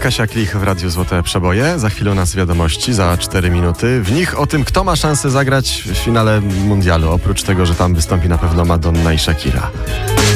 Kasia Klich w Radiu Złote Przeboje. Za chwilę u nas wiadomości, za 4 minuty. W nich o tym, kto ma szansę zagrać w finale mundialu. Oprócz tego, że tam wystąpi na pewno Madonna i Shakira.